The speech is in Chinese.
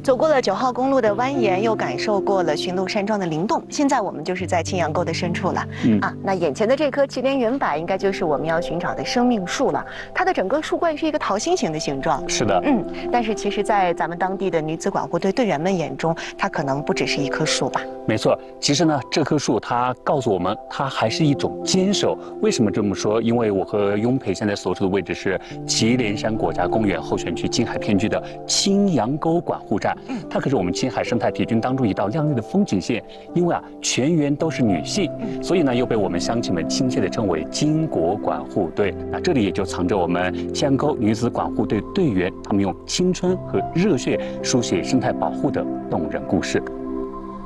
走过了9号公路的蜿蜒，又感受过了驯鹿山庄的灵动，现在我们就是在青羊沟的深处了。那眼前的这棵祁连圆柏，应该就是我们要寻找的生命树了。它的整个树冠是一个桃心形的形状。 是的， 但是其实，在咱们当地的女子管护队队员们眼中，它可能不只是一棵树吧。 没错，其实呢，这棵树它告诉我们，它还是一种坚守。为什么这么说？因为我和雍培现在所处的位置是祁连山国家公园候选区青海片区的青羊沟管护站，它可是我们青海生态体群当中一道亮丽的风景线。因为全员都是女性，所以呢，又被我们乡亲们亲切地称为“巾帼管护队”。那这里也就藏着我们青羊沟女子管护队队员他们用青春和热血书写生态保护的动人故事。